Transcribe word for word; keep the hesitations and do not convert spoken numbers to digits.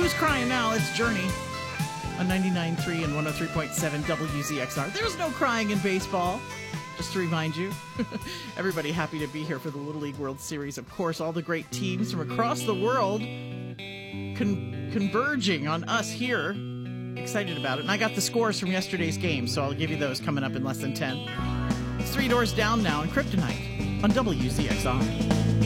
Who's Crying Now? It's Journey on ninety-nine point three and one oh three point seven W Z X R. There's no crying in baseball. Just to remind you, everybody happy to be here for the Little League World Series. Of course, all the great teams from across the world con- converging on us here. Excited about it. And I got the scores from yesterday's game, so I'll give you those coming up in less than ten. It's Three Doors Down now in Kryptonite on W Z X R.